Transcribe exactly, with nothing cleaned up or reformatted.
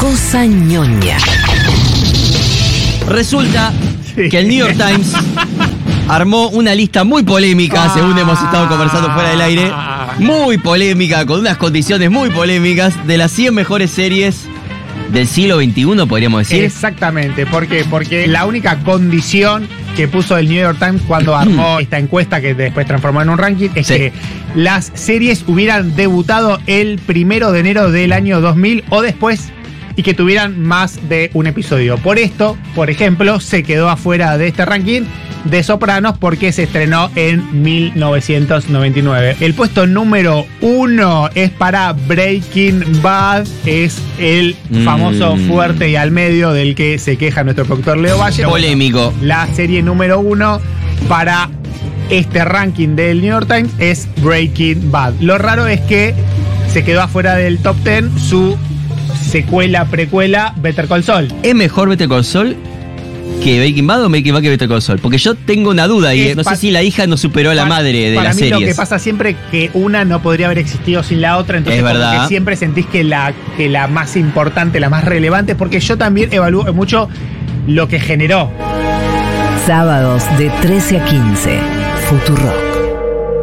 Cosa ñoña. Resulta sí. que el New York Times armó una lista muy polémica, ah, según hemos estado conversando fuera del aire. Muy polémica, con unas condiciones muy polémicas, de las cien mejores series del siglo veintiuno, podríamos decir. Exactamente. ¿Por qué? Porque la única condición que puso el New York Times cuando armó esta encuesta, que después transformó en un ranking, es sí. que las series hubieran debutado el primero de enero del año dos mil o después, y que tuvieran más de un episodio. Por esto, por ejemplo, se quedó afuera de este ranking de Sopranos porque se estrenó en mil novecientos noventa y nueve. El puesto número uno es para Breaking Bad. Es el mm. famoso fuerte y al medio del que se queja nuestro productor Leo Valle. Polémico. La serie número uno para este ranking del New York Times es Breaking Bad. Lo raro es que se quedó afuera del top diez su secuela, precuela, Better Call Saul. ¿Es mejor Better Call Saul que Breaking Bad o Breaking Bad que Better Call Saul? Porque yo tengo una duda y no sé si la hija no superó a la madre de la serie. Para mí series. Lo que pasa siempre es que una no podría haber existido sin la otra, entonces es verdad. Como que siempre sentís que la, que la más importante, la más relevante, porque yo también evalúo mucho lo que generó. Sábados de trece a quince, Futurock.